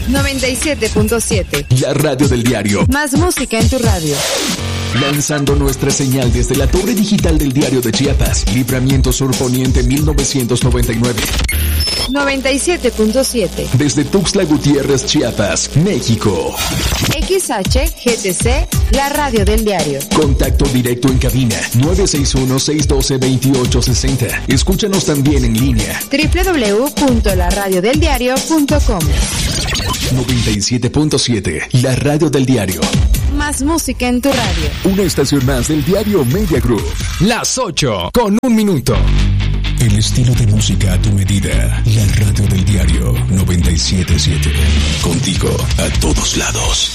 97.7. La radio del diario. Más música en tu radio. Lanzando nuestra señal desde la torre digital del Diario de Chiapas, Libramiento Sur Poniente 1999. 97.7. Desde Tuxtla Gutiérrez, Chiapas, México. XHGTC, la radio del diario. Contacto directo en cabina 961-612-2860. Escúchanos también en línea. www.laradiodeldiario.com. 97.7, la radio del diario. Más música en tu radio. Una estación más del diario Media Group. Las 8:01. El estilo de música a tu medida. La radio del diario 97.7. Contigo a todos lados.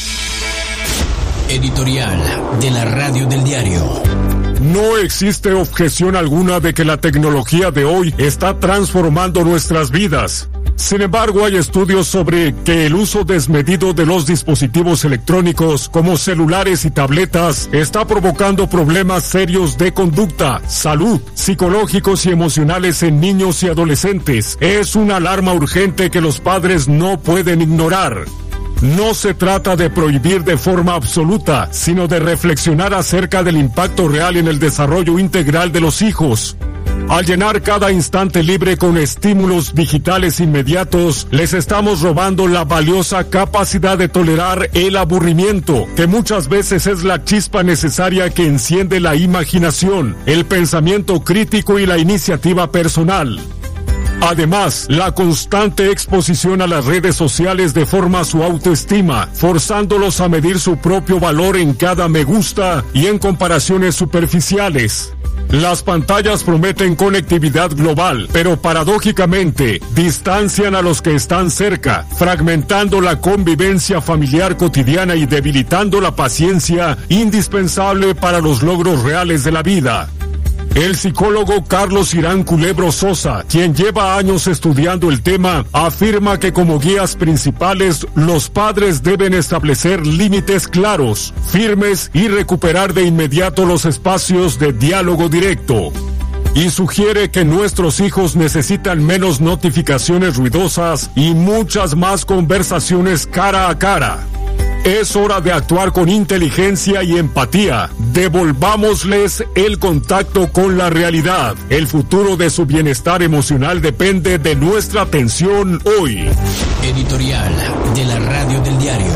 Editorial de la radio del diario. No existe objeción alguna de que la tecnología de hoy está transformando nuestras vidas. Sin embargo, hay estudios sobre que el uso desmedido de los dispositivos electrónicos como celulares y tabletas está provocando problemas serios de conducta, salud, psicológicos y emocionales en niños y adolescentes. Es una alarma urgente que los padres no pueden ignorar. No se trata de prohibir de forma absoluta, sino de reflexionar acerca del impacto real en el desarrollo integral de los hijos. Al llenar cada instante libre con estímulos digitales inmediatos, les estamos robando la valiosa capacidad de tolerar el aburrimiento, que muchas veces es la chispa necesaria que enciende la imaginación, el pensamiento crítico y la iniciativa personal. Además, la constante exposición a las redes sociales deforma su autoestima, forzándolos a medir su propio valor en cada me gusta y en comparaciones superficiales. Las pantallas prometen conectividad global, pero paradójicamente distancian a los que están cerca, fragmentando la convivencia familiar cotidiana y debilitando la paciencia indispensable para los logros reales de la vida. El psicólogo Carlos Irán Culebro Sosa, quien lleva años estudiando el tema, afirma que como guías principales, los padres deben establecer límites claros, firmes y recuperar de inmediato los espacios de diálogo directo. Y sugiere que nuestros hijos necesitan menos notificaciones ruidosas y muchas más conversaciones cara a cara. Es hora de actuar con inteligencia y empatía. Devolvámosles el contacto con la realidad. El futuro de su bienestar emocional depende de nuestra atención hoy. Editorial de la radio del diario.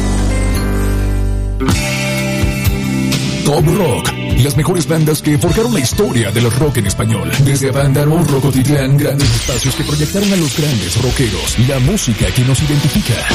Top Rock. Las mejores bandas que forjaron la historia del rock en español. Desde Avándaro, Rocotitlán, grandes espacios que proyectaron a los grandes rockeros. La música que nos identifica.